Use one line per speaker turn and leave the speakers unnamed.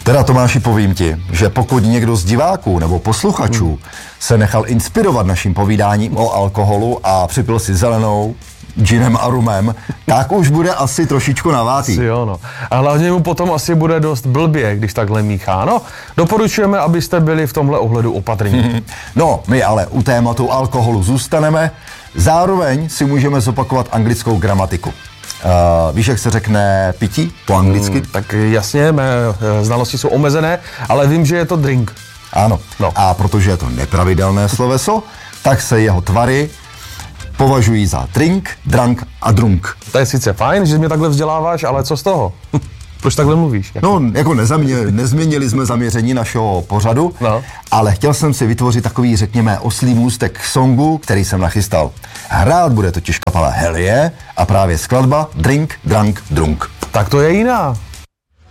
Teda Tomáši, povím ti, že pokud někdo z diváků nebo posluchačů se nechal inspirovat naším povídáním o alkoholu a připil si zelenou, ginem a rumem, tak už bude asi trošičku navátý.
Jo, no. A hlavně mu potom asi bude dost blbě, když takhle míchá. No, doporučujeme, abyste byli v tomhle ohledu opatrní.
No, my ale u tématu alkoholu zůstaneme. Zároveň si můžeme zopakovat anglickou gramatiku. Víš, jak se řekne pití po anglicky?
Tak jasně, mé znalosti jsou omezené, ale vím, že je to drink.
Ano.
No.
A protože je to nepravidelné sloveso, tak se jeho tvary považují za drink, drunk a drunk.
To je sice fajn, že mě takhle vzděláváš, ale co z toho? Proč takhle mluvíš?
No, jako nezměnili jsme zaměření našeho pořadu, ale chtěl jsem si vytvořit takový, řekněme, oslý můstek k songu, který jsem nachystal. Hrát bude totiž kapela Hell Yeah a právě skladba Drink, Drunk, Drunk.
Tak to je jiná.